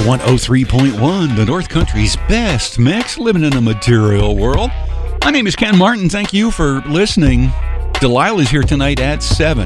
103.1, the North Country's best mix, living in a material world. My name is Ken Martin. Thank you for listening. Delilah's here tonight at 7.